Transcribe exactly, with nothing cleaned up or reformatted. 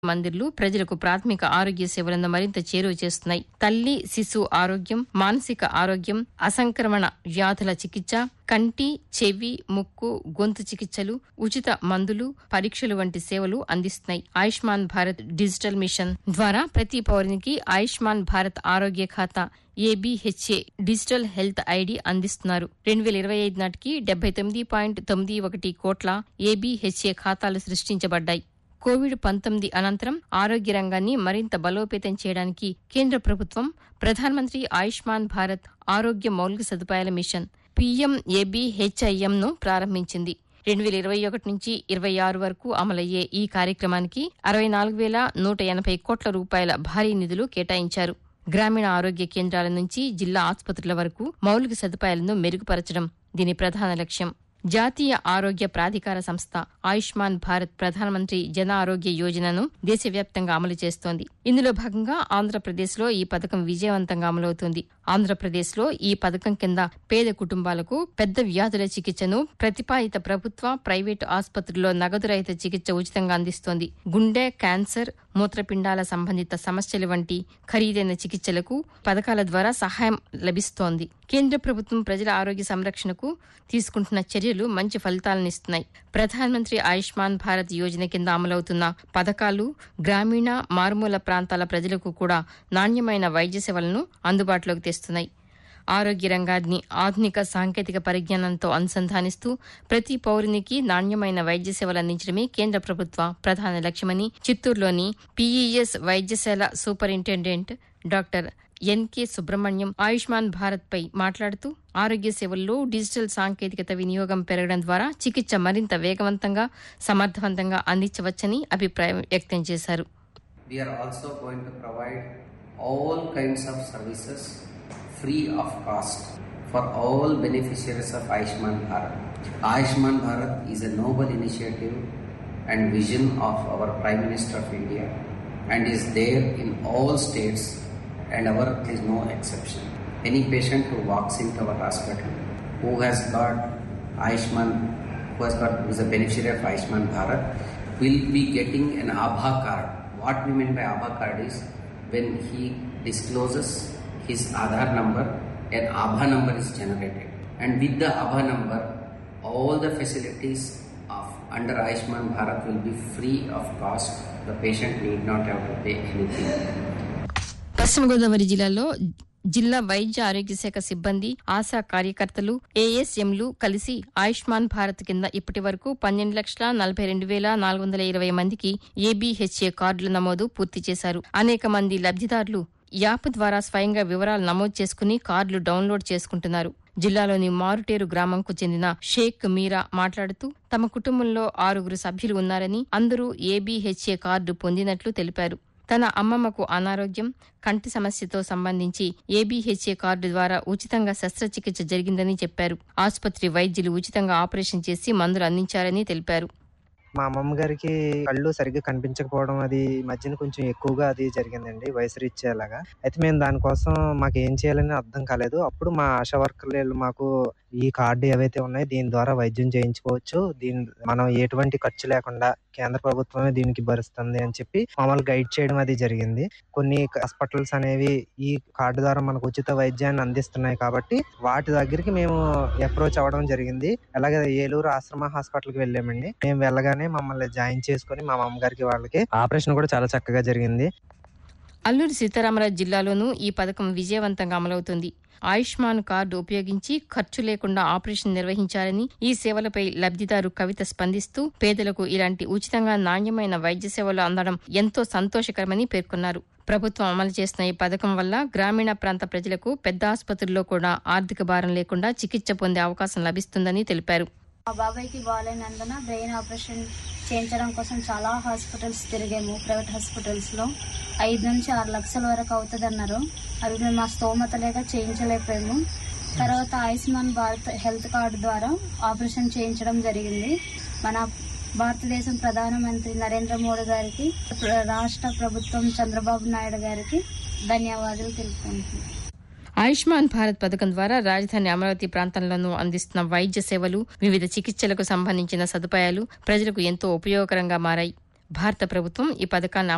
మందిర్లు ప్రజలకు ప్రాథమిక ఆరోగ్య సేవలను మరింత చేరువ చేస్తున్నాయి. తల్లి శిశు ఆరోగ్యం, మానసిక ఆరోగ్యం, అసంక్రమణ వ్యాధుల చికిత్స, కంటి, చెవి, ముక్కు, గొంతు చికిత్సలు, ఉచిత మందులు, పరీక్షలు వంటి సేవలు అందిస్తున్నాయి. ఆయుష్మాన్ భారత్ డిజిటల్ మిషన్ ద్వారా ప్రతి పౌరునికి ఆయుష్మాన్ భారత్ ఆరోగ్య ఖాతా ఏబీహెచ్ఏ డిజిటల్ హెల్త్ ఐడి అందిస్తున్నారు. రెండు వేల ఇరవై ఐదు నాటికి డెబ్బై తొమ్మిది పాయింట్ తొమ్మిది ఒకటి కోట్ల ఏబీహెచ్ఏ ఖాతాలు సృష్టించబడ్డాయి. కోవిడ్ పంతొమ్మిది అనంతరం ఆరోగ్య రంగాన్ని మరింత బలోపేతం చేయడానికి కేంద్ర ప్రభుత్వం ప్రధానమంత్రి ఆయుష్మాన్ భారత్ ఆరోగ్య మౌలిక సదుపాయాల మిషన్ పీఎంఏబీహెచ్ఐఎం ను ప్రారంభించింది. రెండు వేల ఇరవై ఒకటి నుంచి ఇరవై ఆరు వరకు అమలయ్యే ఈ కార్యక్రమానికి అరవై నాలుగు వేల నూట ఎనభై కోట్ల రూపాయల భారీ నిధులు కేటాయించారు. గ్రామీణ ఆరోగ్య కేంద్రాల నుంచి జిల్లా ఆసుపత్రుల వరకు మౌలిక సదుపాయాలను మెరుగుపరచడం దీని ప్రధాన లక్ష్యం. జాతీయ ఆరోగ్య ప్రాధికార సంస్థ ఆయుష్మాన్ భారత్ ప్రధానమంత్రి జన ఆరోగ్య యోజనను దేశవ్యాప్తంగా అమలు చేస్తోంది. ఇందులో భాగంగా ఆంధ్రప్రదేశ్లో ఈ పథకం విజయవంతంగా అమలవుతోంది. ఆంధ్రప్రదేశ్లో ఈ పథకం కింద పేద కుటుంబాలకు పెద్ద వ్యాధుల చికిత్సను ప్రతిపాదిత ప్రభుత్వ, ప్రైవేటు ఆసుపత్రుల్లో నగదు రహిత చికిత్స ఉచితంగా అందిస్తోంది. గుండె, క్యాన్సర్, మూత్రపిండాల సంబంధిత సమస్యల వంటి ఖరీదైన చికిత్సలకు పథకాల ద్వారా సహాయం లభిస్తోంది. కేంద్ర ప్రభుత్వం ప్రజల ఆరోగ్య సంరక్షణకు తీసుకుంటున్న చర్యలు మంచి ఫలితాలనిస్తున్నాయి. ప్రధానమంత్రి ఆయుష్మాన్ భారత్ యోజన కింద అమలవుతున్న పథకాలు గ్రామీణ, మారుమూల ప్రాంతాల ప్రజలకు కూడా నాణ్యమైన వైద్య సేవలను అందుబాటులోకి తెస్తున్నాయి. ఆరోగ్య రంగాన్ని ఆధునిక సాంకేతిక పరిజ్ఞానంతో అనుసంధానిస్తూ ప్రతి పౌరునికి నాణ్యమైన వైద్య సేవలు అందించడమే కేంద్ర ప్రభుత్వ ప్రధాన లక్ష్యమని చిత్తూరులోని పీఈఎస్ వైద్యశాల superintendent doctor NK Subrahmanyam Ayushman Bharat పై మాట్లాడుతూ ఆరోగ్య సేవల్లో డిజిటల్ సాంకేతికత వినియోగం పెరగడం ద్వారా చికిత్స మరింత వేగవంతంగా, సమర్థవంతంగా అందించవచ్చని అభిప్రాయం వ్యక్తం చేశారు. We are also going to provide all kinds of services free of cost for all beneficiaries of Ayushman Bharat. Ayushman Bharat is a noble initiative and vision of our Prime Minister of India and is there in all states, and our is no exception. Any patient who walks into our hospital who has got Ayushman, who has got who is a beneficiary of Ayushman Bharat, will be getting an Aabha card. What we mean by Aabha card is when he discloses his Aadhaar number, an Aabha number is generated, and with the Aabha number, all the facilities of under Ayushman Bharat will be free of cost. The patient need not have to pay anything. పశ్చిమ గోదావరి జిల్లాలో జిల్లా వైద్య ఆరోగ్య శాఖ సిబ్బంది, ఆశా కార్యకర్తలు, ఏఎస్ఎంలు కలిసి ఆయుష్మాన్ భారత్ కింద ఇప్పటి వరకు పన్నెండు లక్షల నలభై రెండు వేల నాలుగు వందల ఇరవై మందికి ఏబీహెచ్ఏ కార్డుల నమోదు పూర్తి చేశారు. అనేక మంది లబ్దిదారులు యాప్ ద్వారా స్వయంగా వివరాలు నమోదు చేసుకుని కార్డులు డౌన్లోడ్ చేసుకుంటున్నారు. జిల్లాలోని మారుటేరు గ్రామంకు చెందిన షేక్ మీరా మాట్లాడుతూ తమ కుటుంబంలో ఆరుగురు సభ్యులు ఉన్నారని, అందరూ ఏబీహెచ్ఏ కార్డు పొందినట్లు తెలిపారు. తన అమ్మమ్మకు అనారోగ్యం, కంటి సమస్యతో సంబంధించి ఏబీహెచ్ఏ కార్డు ద్వారా ఉచితంగా శస్త్రచికిత్స జరిగిందని చెప్పారు. ఆసుపత్రి వైద్యులు ఉచితంగా ఆపరేషన్ చేసి మందులు అందించారని తెలిపారు. మా అమ్మమ్మ గారికి కళ్ళు సరిగ్గా కనిపించకపోవడం అది మధ్యన కొంచెం ఎక్కువగా అది జరిగిందండి, వయసు రీత్యాలాగా. అయితే మేము దానికోసం మాకు ఏం చేయాలని అర్థం కాలేదు. అప్పుడు మా ఆశా వర్కర్లు మాకు ఈ కార్డు ఏవైతే ఉన్నాయో దీని ద్వారా వైద్యం చేయించుకోవచ్చు, దీని మనం ఎటువంటి ఖర్చు లేకుండా కేంద్ర ప్రభుత్వమే దీనికి భరిస్తుంది అని చెప్పి మమ్మల్ని గైడ్ చేయడం అది జరిగింది. కొన్ని హాస్పిటల్స్ అనేవి ఈ కార్డు ద్వారా మనకు ఉచిత వైద్యాన్ని అందిస్తున్నాయి కాబట్టి వాటి దగ్గరికి మేము అప్రోచ్ అవ్వడం జరిగింది. అలాగే ఏలూరు ఆశ్రమ హాస్పిటల్కి వెళ్ళామండి. మేము వెళ్ళగానే మమ్మల్ని జాయిన్ చేసుకుని మా అమ్మగారికి వాళ్ళకి ఆపరేషన్ కూడా చాలా చక్కగా జరిగింది. అల్లూరి సీతారామరాజు జిల్లాలోనూ ఈ పథకం విజయవంతంగా అమలవుతుంది. ఆయుష్మాన్ కార్డు ఉపయోగించి ఖర్చు లేకుండా ఆపరేషన్ నిర్వహించారని, ఈ సేవలపై లబ్దిదారు కవిత స్పందిస్తూ పేదలకు ఇలాంటి ఉచితంగా నాణ్యమైన వైద్య సేవలు అందడం ఎంతో సంతోషకరమని పేర్కొన్నారు. ప్రభుత్వం అమలు చేస్తున్న ఈ పథకం వల్ల గ్రామీణ ప్రాంత ప్రజలకు పెద్ద ఆసుపత్రుల్లో కూడా ఆర్థిక భారం లేకుండా చికిత్స పొందే అవకాశం లభిస్తుందని తెలిపారు. మా బాబాయ్కి బాగాలేనందున బ్రెయిన్ ఆపరేషన్ చేయించడం కోసం చాలా హాస్పిటల్స్ తిరిగాము. ప్రైవేట్ హాస్పిటల్స్లో ఐదు నుంచి ఆరు లక్షల వరకు అవుతుంది అన్నారు. అవి మేము మా స్తోమత లేక చేయించలేకపోయాము. తర్వాత ఆయుష్మాన్ భారత్ హెల్త్ కార్డు ద్వారా ఆపరేషన్ చేయించడం జరిగింది. మన భారతదేశం ప్రధానమంత్రి నరేంద్ర మోడీ గారికి, రాష్ట్ర ప్రభుత్వం చంద్రబాబు నాయుడు గారికి ధన్యవాదాలు తెలుపుకుంటున్నాను. ఆయుష్మాన్ భారత్ పథకం ద్వారా రాజధాని అమరావతి ప్రాంతంలోనూ అందిస్తున్న వైద్య సేవలు, వివిధ చికిత్సలకు సంబంధించిన సదుపాయాలు ప్రజలకు ఎంతో ఉపయోగకరంగా మారాయి. భారత ప్రభుత్వం ఈ పథకాన్ని